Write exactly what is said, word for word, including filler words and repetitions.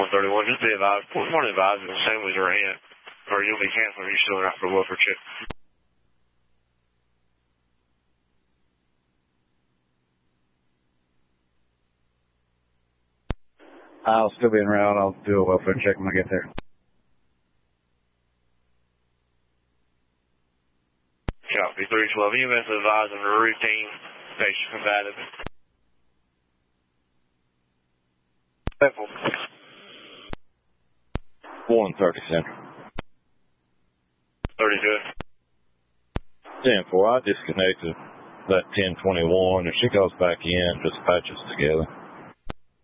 one thirty-one, just be advised. One advised the assemblies are in, or you'll be canceled, or you're still out for a welfare check. I'll still be en route. I'll do a welfare check when I get there. Copy, three twelve. E M S advising the routine patient combative. one thirty Central. thirty good. ten four, I disconnected that ten twenty-one. If she goes back in, just patch us together.